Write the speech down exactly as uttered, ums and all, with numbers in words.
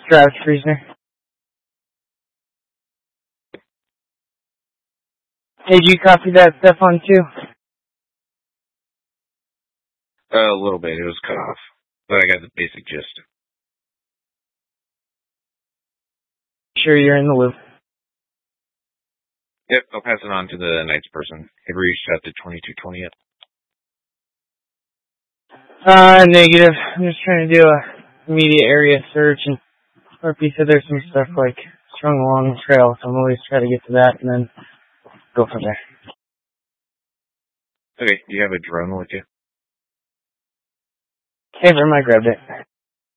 Travis Friesner. Hey, did you copy that stuff on too? Uh, a little bit. It was cut off, but I got the basic gist. Sure you're in the loop. Yep, I'll pass it on to the Knights person. Have you reached out to twenty-two twenty yet? Uh, negative. I'm just trying to do a immediate area search, and R P said there's some stuff like strung along the trail, so I'm always try to get to that and then go from there. Okay, do you have a drone with you? Hey, Verm, I grabbed it.